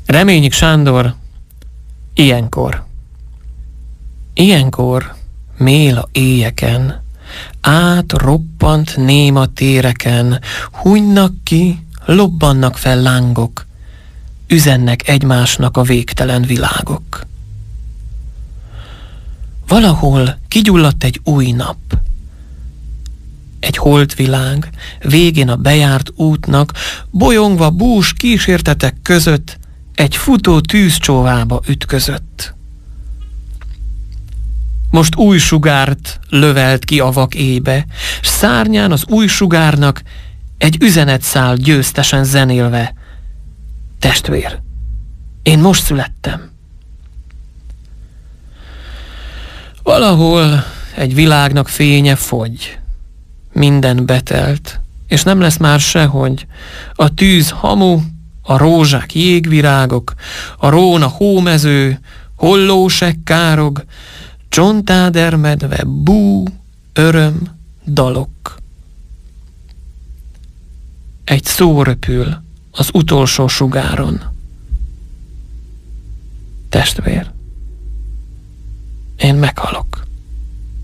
Reményik Sándor, ilyenkor. Ilyenkor, méla éjeken, átroppant néma téreken, hunynak ki, lobbannak fel lángok, üzennek egymásnak a végtelen világok. Valahol kigyulladt egy új nap, egy holdvilág, végén a bejárt útnak, bolyongva bús kísértetek között, egy futó tűzcsóvába ütközött. Most új sugárt lövelt ki a vak éjbe, s szárnyán az új sugárnak egy üzenet száll győztesen zenélve. Testvér, én most születtem. Valahol egy világnak fénye fogy, minden betelt, és nem lesz már sehogy. A tűz hamu, a rózsák jégvirágok, a róna hómező, hollósek károg, csontáder medve, bú, öröm, dalok. Egy szó röpül az utolsó sugáron. Testvér, én meghalok.